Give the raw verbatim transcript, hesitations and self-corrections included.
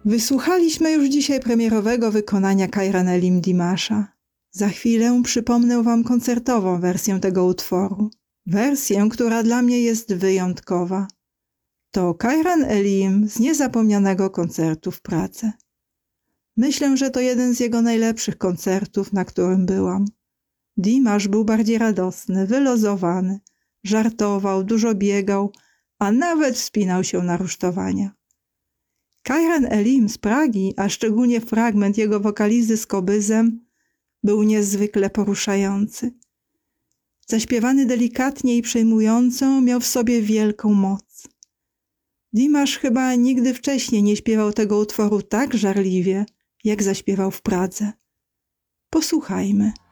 Wysłuchaliśmy już dzisiaj premierowego wykonania Kajran Elim Dimasza. Za chwilę przypomnę wam koncertową wersję tego utworu. Wersję, która dla mnie jest wyjątkowa. To Kajran Elim z niezapomnianego koncertu w Pradze. Myślę, że to jeden z jego najlepszych koncertów, na którym byłam. Dimasz był bardziej radosny, wyluzowany, żartował, dużo biegał, a nawet wspinał się na rusztowania. Kajran Elim z Pragi, a szczególnie fragment jego wokalizy z kobyzem, był niezwykle poruszający. Zaśpiewany delikatnie i przejmująco, miał w sobie wielką moc. Dimasz chyba nigdy wcześniej nie śpiewał tego utworu tak żarliwie, jak zaśpiewał w Pradze. Posłuchajmy.